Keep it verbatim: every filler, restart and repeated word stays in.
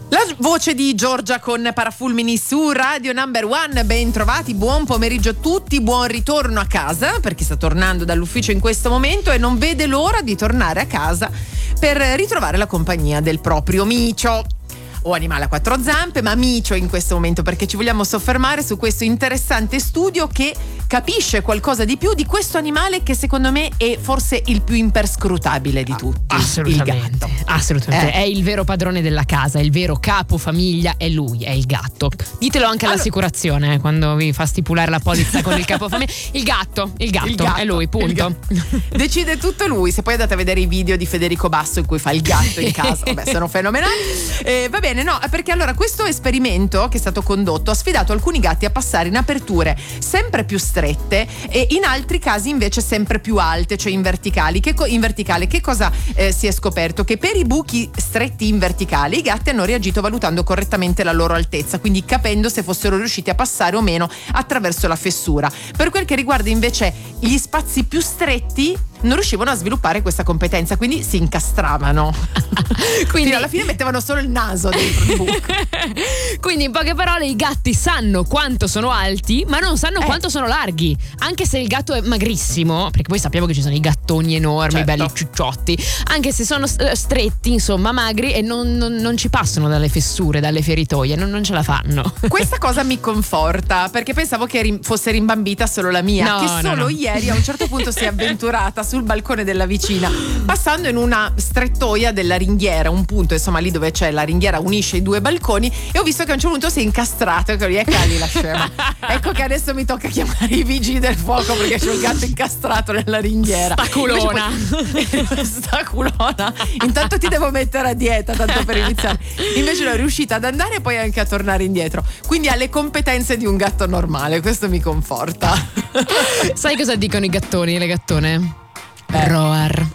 La voce di Giorgia con Parafulmini su Radio Number One. Ben trovati, buon pomeriggio a tutti, buon ritorno a casa per chi sta tornando dall'ufficio in questo momento e non vede l'ora di tornare a casa per ritrovare la compagnia del proprio micio o animale a quattro zampe, ma micio in questo momento, perché ci vogliamo soffermare su questo interessante studio che capisce qualcosa di più di questo animale che secondo me è forse il più imperscrutabile di tutti. Assolutamente, il gatto. assolutamente. Eh. È il vero padrone della casa, è il vero capo famiglia, è lui, è il gatto. Ditelo anche Allora, all'assicurazione eh, quando vi fa stipulare la polizza con il capo famiglia. Il gatto, il gatto, Il gatto, è lui, punto. Decide tutto lui. Se poi andate a vedere i video di Federico Basso in cui fa il gatto in casa, vabbè, sono fenomenali. Eh, va bene, no, perché allora questo esperimento che è stato condotto ha sfidato alcuni gatti a passare in aperture sempre più strette e in altri casi invece sempre più alte, cioè in verticali. Che co- in verticale che cosa eh, si è scoperto? Che per i buchi stretti in verticale i gatti hanno reagito valutando correttamente la loro altezza, quindi capendo se fossero riusciti a passare o meno attraverso la fessura. Per quel che riguarda invece gli spazi più stretti non riuscivano a sviluppare questa competenza, quindi si incastravano. Quindi Fino alla fine mettevano solo il naso dentro il buco. Quindi in poche parole i gatti sanno quanto sono alti ma non sanno Eh. quanto sono larghi. Anche se il gatto è magrissimo, perché poi sappiamo che ci sono i gattoni enormi, Certo. belli ciucciotti, anche se sono eh, stretti, insomma magri, e non, non, non ci passano dalle fessure, dalle feritoie, non, non ce la fanno. Questa cosa mi conforta, perché pensavo che rim- fosse rimbambita solo la mia, No, che no, solo no. ieri a un certo punto si è avventurata sul balcone della vicina, passando in una strettoia della ringhiera, un punto insomma lì dove c'è la ringhiera unisce i due balconi, e ho visto che a un certo punto si è incastrato, e ecco lì la scema. Ecco che adesso mi tocca chiamare i vigili del fuoco perché c'è un gatto incastrato nella ringhiera. Sta culona. Invece poi- Sta culona. Intanto ti devo mettere a dieta, tanto per iniziare. Invece l'ho riuscita ad andare e poi anche a tornare indietro. Quindi ha le competenze di un gatto normale, questo mi conforta. Sai cosa dicono i gattoni e le gattone? Eh. Roar.